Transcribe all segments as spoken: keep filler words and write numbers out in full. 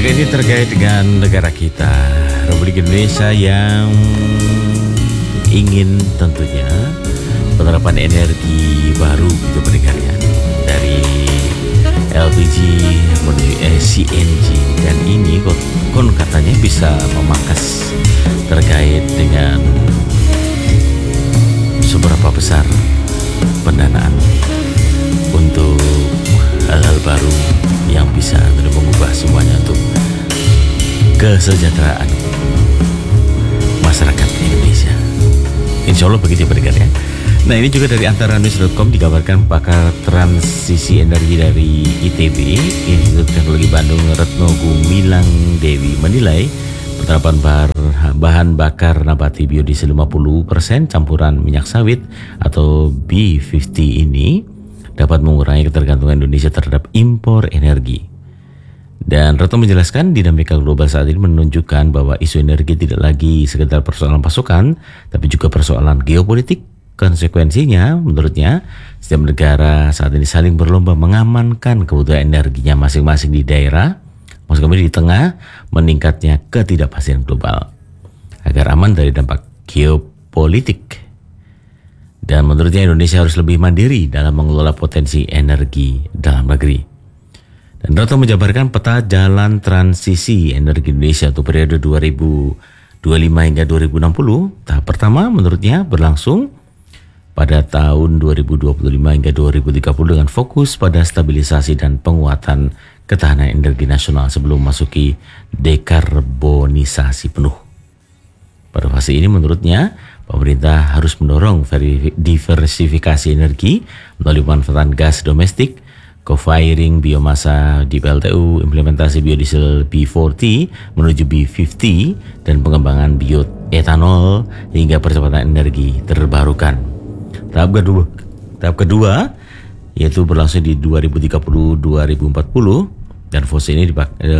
Oke, ini terkait dengan negara kita, Republik Indonesia yang ingin tentunya penerapan energi baru gitu pendengar ya, dari L P G menuju C N G, dan ini kon katanya bisa memangkas terkait dengan seberapa besar pendanaan untuk hal-hal baru yang bisa mengubah semuanya untuk kesejahteraan masyarakat Indonesia. Insya Allah begitu pendengar ya. Nah, ini juga dari antara news dot com dikabarkan pakar transisi energi dari I T B, Institut Teknologi Bandung, Retno Gumilang Dewi menilai penerapan bar, bahan bakar nabati biodiesel lima puluh persen campuran minyak sawit atau B lima puluh ini dapat mengurangi ketergantungan Indonesia terhadap impor energi. Dan Retno menjelaskan dinamika global saat ini menunjukkan bahwa isu energi tidak lagi sekedar persoalan pasokan, tapi juga persoalan geopolitik. Konsekuensinya, menurutnya, setiap negara saat ini saling berlomba mengamankan kebutuhan energinya masing-masing di daerah, maksud kami di tengah meningkatnya ketidakpastian global, agar aman dari dampak geopolitik. Dan menurutnya Indonesia harus lebih mandiri dalam mengelola potensi energi dalam negeri. Dan Retno menjabarkan peta jalan transisi energi Indonesia untuk periode dua ribu dua puluh lima hingga dua ribu enam puluh. Tahap pertama menurutnya berlangsung pada tahun dua ribu dua puluh lima hingga dua ribu tiga puluh dengan fokus pada stabilisasi dan penguatan ketahanan energi nasional sebelum memasuki dekarbonisasi penuh. Pada fase ini menurutnya pemerintah harus mendorong diversifikasi energi melalui pemanfaatan gas domestik, co-firing biomasa di P L T U, implementasi biodiesel B empat puluh menuju B lima puluh, dan pengembangan bioetanol hingga percepatan energi terbarukan. Tahap kedua, tahap kedua yaitu berlangsung di dua ribu tiga puluh sampai dua ribu empat puluh, dan fase ini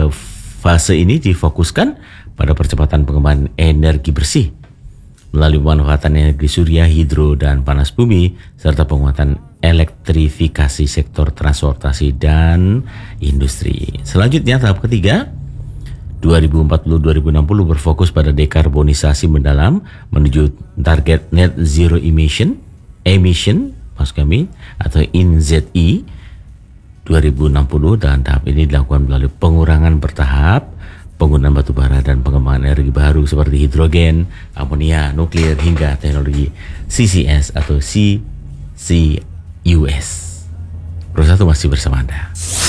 fase ini difokuskan pada percepatan pengembangan energi bersih melalui pemanfaatan energi surya, hidro, dan panas bumi, serta penguatan elektrifikasi sektor transportasi dan industri. Selanjutnya tahap ketiga dua ribu empat puluh sampai dua ribu enam puluh berfokus pada dekarbonisasi mendalam menuju target net zero emission emission maksud kami atau N Z E dua ribu enam puluh, dan tahap ini dilakukan melalui pengurangan bertahap penggunaan batu bara dan pengembangan energi baru seperti hidrogen, amonia, nuklir, hingga teknologi C C S atau C C U S. Bersatu masih bersama Anda.